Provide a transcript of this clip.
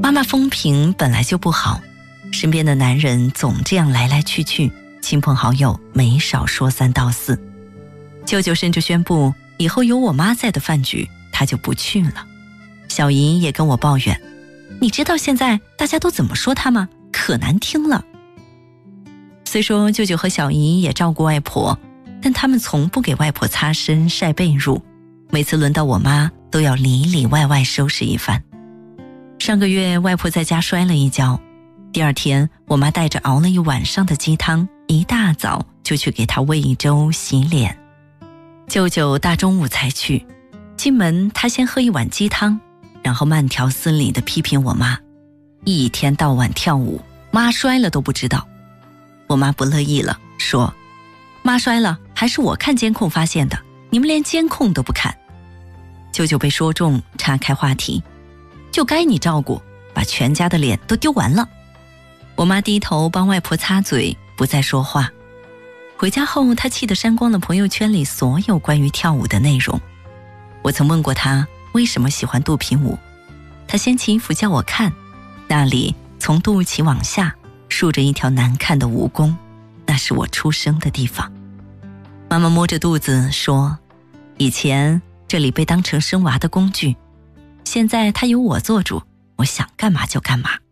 妈妈风评本来就不好，身边的男人总这样来来去去，亲朋好友没少说三道四。舅舅甚至宣布以后有我妈在的饭局他就不去了。小姨也跟我抱怨，你知道现在大家都怎么说他吗？可难听了。虽说舅舅和小姨也照顾外婆，但他们从不给外婆擦身晒被褥，每次轮到我妈都要里里外外收拾一番。上个月外婆在家摔了一跤，第二天我妈带着熬了一晚上的鸡汤，一大早就去给她喂一粥洗脸。舅舅大中午才去，进门他先喝一碗鸡汤，然后慢条斯理地批评我妈，一天到晚跳舞，妈摔了都不知道。我妈不乐意了，说妈摔了还是我看监控发现的，你们连监控都不看。舅舅被说中，岔开话题，就该你照顾，把全家的脸都丢完了。我妈低头帮外婆擦嘴，不再说话。回家后她气得删光了朋友圈里所有关于跳舞的内容。我曾问过她为什么喜欢肚皮舞，她掀起衣服叫我看，那里从肚脐往下竖着一条难看的蜈蚣，那是我出生的地方。妈妈摸着肚子说，以前这里被当成生娃的工具，现在它由我做主，我想干嘛就干嘛。